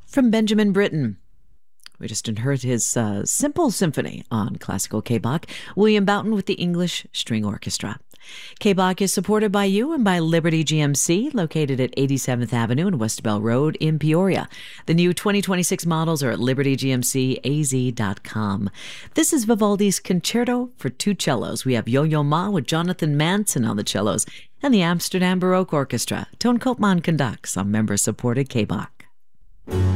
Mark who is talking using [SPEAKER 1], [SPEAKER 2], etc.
[SPEAKER 1] from Benjamin Britten. We just heard his Simple Symphony on Classical K-Bach, William Boughton with the English String Orchestra. K-Bach is supported by you and by Liberty GMC, located at 87th Avenue and West Bell Road in Peoria. The new 2026 models are at libertygmcaz.com. This is Vivaldi's Concerto for Two Cellos. We have Yo-Yo Ma with Jonathan Manson on the cellos and the Amsterdam Baroque Orchestra. Toon Koopman conducts on member-supported K-Bach.